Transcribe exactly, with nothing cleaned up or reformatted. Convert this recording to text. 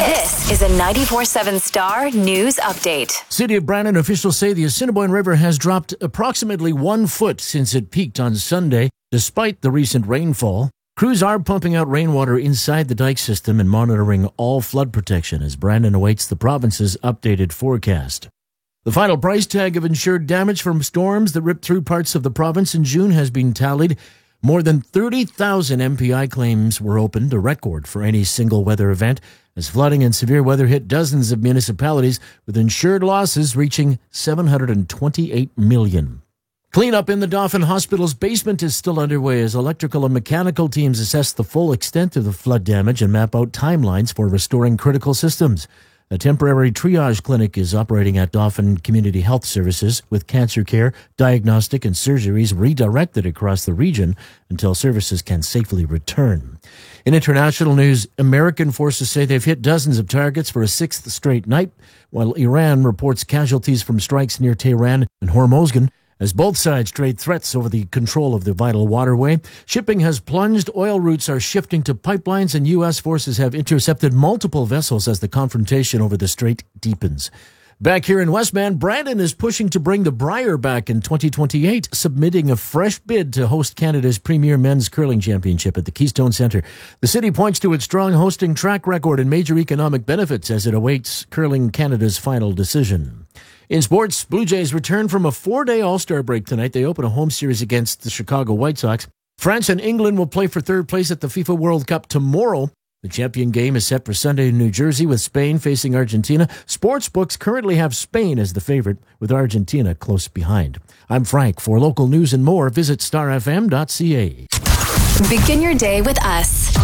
This is a ninety-four point seven Star News Update. City of Brandon officials say the Assiniboine River has dropped approximately one foot since it peaked on Sunday, despite the recent rainfall. Crews are pumping out rainwater inside the dike system and monitoring all flood protection as Brandon awaits the province's updated forecast. The final price tag of insured damage from storms that ripped through parts of the province in June has been tallied. More than thirty thousand M P I claims were opened, a record for any single weather event, as flooding and severe weather hit dozens of municipalities, with insured losses reaching seven hundred twenty-eight million dollars. Cleanup in the Dauphin Hospital's basement is still underway as electrical and mechanical teams assess the full extent of the flood damage and map out timelines for restoring critical systems. A temporary triage clinic is operating at Dauphin Community Health Services, with cancer care, diagnostic, and surgeries redirected across the region until services can safely return. In international news, American forces say they've hit dozens of targets for a sixth straight night, while Iran reports casualties from strikes near Tehran and Hormozgan. As both sides trade threats over the control of the vital waterway, shipping has plunged, oil routes are shifting to pipelines, and U S forces have intercepted multiple vessels as the confrontation over the strait deepens. Back here in Westman, Brandon is pushing to bring the Brier back in twenty twenty-eight, submitting a fresh bid to host Canada's premier men's curling championship at the Keystone Centre. The city points to its strong hosting track record and major economic benefits as it awaits Curling Canada's final decision. In sports, Blue Jays return from a four-day All-Star break tonight. They open a home series against the Chicago White Sox. France and England will play for third place at the FIFA World Cup tomorrow. The champion game is set for Sunday in New Jersey, with Spain facing Argentina. Sportsbooks currently have Spain as the favorite, with Argentina close behind. I'm Frank. For local news and more, visit star f m dot c a. Begin your day with us.